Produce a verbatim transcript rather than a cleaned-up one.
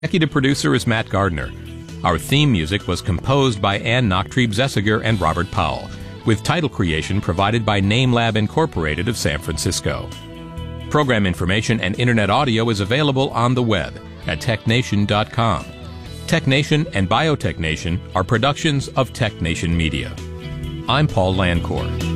Executive producer is Matt Gardner. Our theme music was composed by Ann Nachtrieb-Zessiger and Robert Powell, with title creation provided by NameLab Incorporated of San Francisco. Program information and Internet audio is available on the web at tech nation dot com. TechNation and Biotech Nation are productions of TechNation Media. I'm Paul Landcore.